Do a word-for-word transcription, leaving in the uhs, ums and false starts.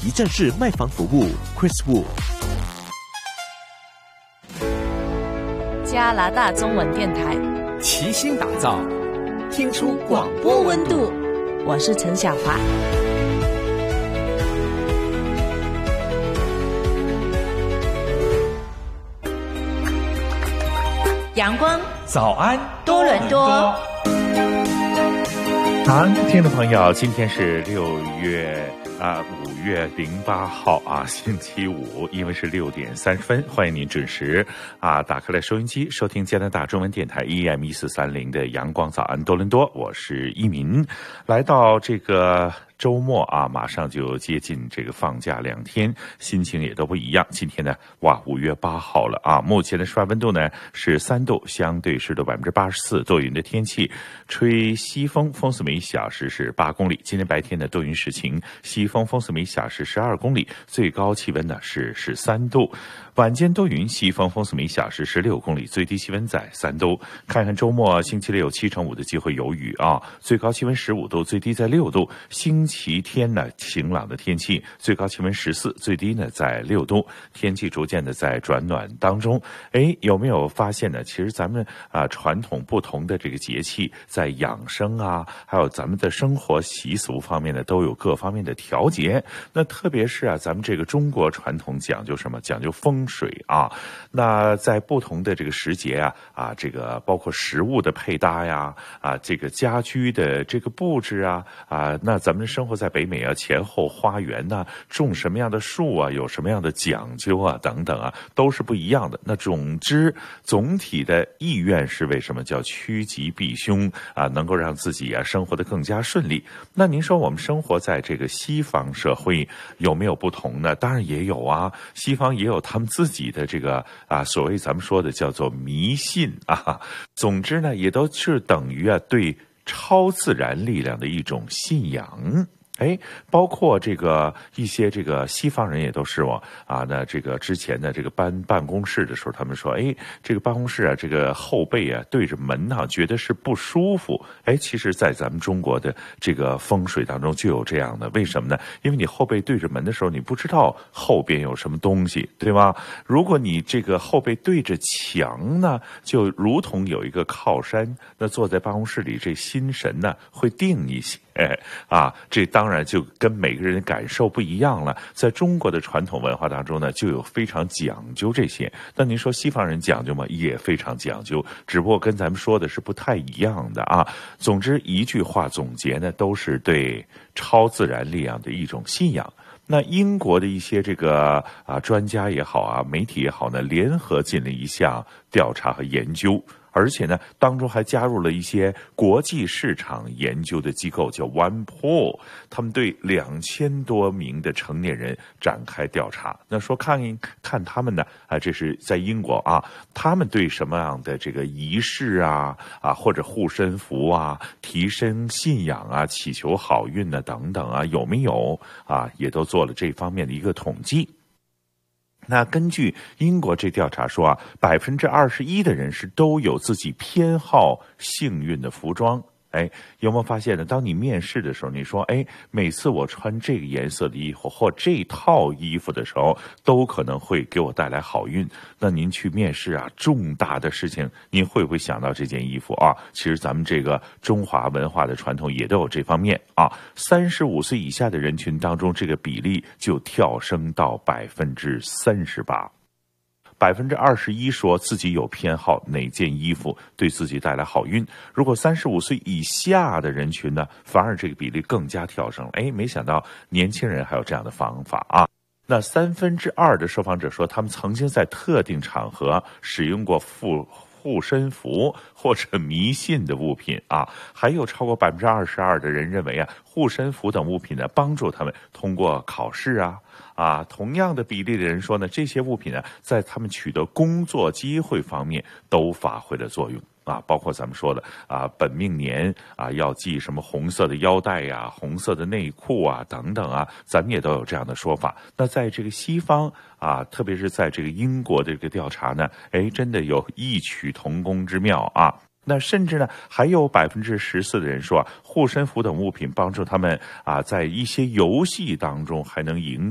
一站式卖房服务 Chris Wu。 加拿大中文电台齐心打造， 听出广播温度。我是陈小华。阳光早安多伦多。 早安，听众朋友，今天是六月啊五月零八号啊，星期五，因为是六点三十分，欢迎您准时啊打开了收音机，收听加拿大中文电台 E M 一四三零的阳光早安多伦多，我是一民，来到这个周末啊，马上就接近这个放假两天，心情也都不一样。今天呢，哇，五月八号了啊！目前的室外温度呢是三度，相对湿度百分之八十四，多云的天气，吹西风，风速每小时是八公里。今天白天呢多云时晴，西风，风速每小时十二公里，最高气温呢是十三度。晚间多云，西风，风速每小时十六公里，最低气温在三度。看看周末，星期六七成五的机会有雨啊，最高气温十五度，最低在六度。星期天呢，晴朗的天气，最高气温十四，最低呢在六度。天气逐渐的在转暖当中。哎，有没有发现呢？其实咱们啊传统不同的这个节气，在养生啊，还有咱们的生活习俗方面呢，都有各方面的调节。那特别是啊，咱们这个中国传统讲究什么？讲究风水啊。那在不同的这个时节啊，啊，这个包括食物的配搭呀，啊，这个家居的这个布置啊，啊，那咱们生活在北美啊，前后花园呐、啊，种什么样的树啊，有什么样的讲究啊，等等啊，都是不一样的。那总之，总体的意愿是为什么叫趋吉避凶啊？能够让自己啊生活得更加顺利。那您说我们生活在这个西方社会有没有不同呢？当然也有啊，西方也有他们自己的这个啊，所谓咱们说的叫做迷信啊。总之呢，也都是等于啊对超自然力量的一种信仰。哎，包括这个一些这个西方人也都是我啊，那这个之前的这个搬办公室的时候，他们说，哎，这个办公室啊，这个后背啊对着门啊，觉得是不舒服。哎，其实，在咱们中国的这个风水当中就有这样的，为什么呢？因为你后背对着门的时候，你不知道后边有什么东西，对吗？如果你这个后背对着墙呢，就如同有一个靠山，那坐在办公室里，这心神呢会定一些。哎啊，这当然就跟每个人的感受不一样了。在中国的传统文化当中呢，就有非常讲究这些。那您说西方人讲究吗？也非常讲究，只不过跟咱们说的是不太一样的啊。总之一句话总结呢，都是对超自然力量的一种信仰。那英国的一些这个啊专家也好啊，媒体也好呢，联合进了一项调查和研究。而且呢，当中还加入了一些国际市场研究的机构，叫 OnePoll， 他们对两千多名的成年人展开调查。那说看一看他们呢，啊，这是在英国啊，他们对什么样的这个仪式啊，啊或者护身符啊，提升信仰啊，祈求好运呢、啊、等等啊，有没有啊，也都做了这方面的一个统计。那根据英国这调查说啊，百分之二十一的人是都有自己偏好幸运的服装。哎，有没有发现呢？当你面试的时候，你说，哎，每次我穿这个颜色的衣服或这套衣服的时候，都可能会给我带来好运。那您去面试啊，重大的事情，您会不会想到这件衣服啊？其实咱们这个中华文化的传统也都有这方面啊。三十五岁以下的人群当中，这个比例就跳升到百分之三十八。百分之二十一说自己有偏好哪件衣服对自己带来好运。如果三十五岁以下的人群呢，反而这个比例更加跳升了。哎，没想到年轻人还有这样的方法啊！那三分之二的受访者说，他们曾经在特定场合使用过护护身符或者迷信的物品啊。还有超过百分之二十二的人认为啊，护身符等物品呢，帮助他们通过考试啊。啊，同样的比例的人说呢，这些物品呢，在他们取得工作机会方面都发挥了作用啊，包括咱们说的啊，本命年啊要系什么红色的腰带呀、红色的内裤啊等等啊，咱们也都有这样的说法。那在这个西方啊，特别是在这个英国的这个调查呢，哎，真的有异曲同工之妙啊。那甚至呢，还有百分之十四的人说啊，护身符等物品帮助他们啊，在一些游戏当中还能赢